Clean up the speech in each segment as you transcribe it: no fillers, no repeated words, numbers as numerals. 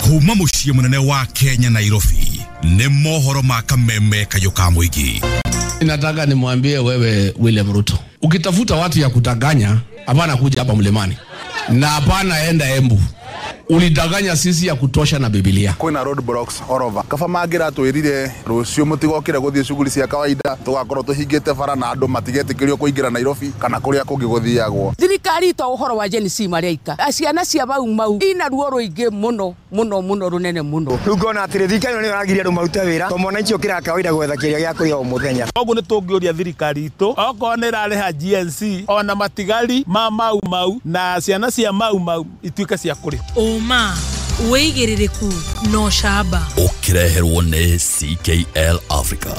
Kuma muciĩ munene wa Kenya Nairobi, ni mohoro ma kameme kayo ka muigi. Nataka nimwambie wewe William Ruto, ukitafuta watu ya kutaganya, hapana kuja hapa Mlimani na hapana enda Embu. Ulidanganya sisi ya kutosha na Biblia. Kuna roadblocks all over. Kaba magira twirire rucio mutigokire guthie shughuli cia kawaida, tugakorwo tuhingite bara na andu matigetekirio kuingira Nairobi kana kuria kungi guthiagwo. Thirikari to uhoro wa Gen Z Mariaika. Aciana cia mau ina ruo ruingi muno runene muno. Rugona atire thirikari ni ragiria andu marute wira. Tomona icio kira kawaida gwetha kiria gia kuria o muthenya. Ogu ni tungioria thirikari itu. Oko ni rareha Gen Z ona matigari ma mau na ciana cia mau ituike cia kuri. Oma, uigiririku no shaba. Ukireherwo ni CKL Africa.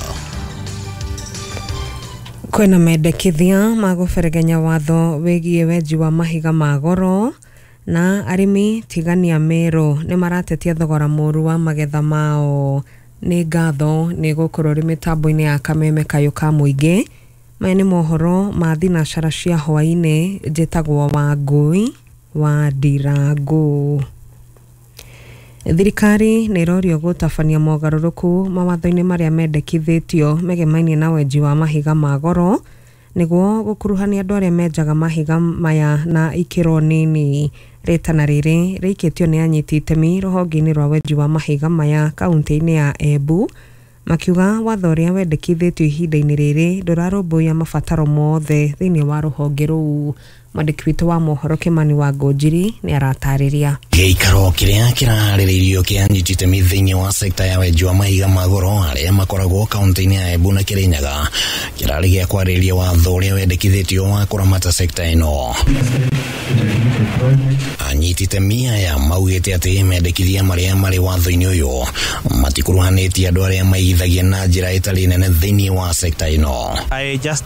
Kwena mendekithia maguferegenya watho wigie weji wa mahiga magoro na arimi tigania Meru ni maratetia thogora muru wa magetha mao. Ni ngatho ni gukorwo mitambo-ini ya kameme kayo ka muigi. Maya ni mohoro ma thinacara cia hwaini njitagwo Wangui wa Ndirangu. Thirikari ni rorio gutabania mogaruruku mawatho-ini maria mendekithitio megemainie na weji wa mahiga magoro niguo gukuruhania andu aria menjaga mahiga maya na ikiro nini. Ritana riri rikitio ni anyiti itemi ruhonge-ini rwa weji wa mahiga maya kaunti-ini ya Embu makiuga watho uria wendekithitio ihinda-ini riri ndurarumbuia mabataro mothe thiini wa ruhonge ruu. Mwandiki witu wa mohoro Kimani wa Ngonjiri ni aratariria. Giikaro kiria kirariririo kia anyiti itemi thiini wa sekta ya weji wa mahiga magoro aria makoragwo kaunti-ini ya Embu na Kirinyaga kirari gia kwariria watho uria wendekithitio wa kuramata sekta ino. Anyiti itemi aya maugite ati mendekithia maria mari watho-ini uyu matikuruhanitie andu aria maigithagia na njira itari nene thiini wa sekta ino. I just